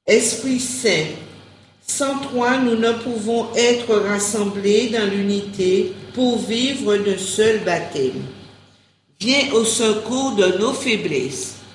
Esprit Saint, sans toi, nous ne pouvons être rassemblés dans l'unité pour vivre d'un seul baptême. Viens au secours de nos faiblesses.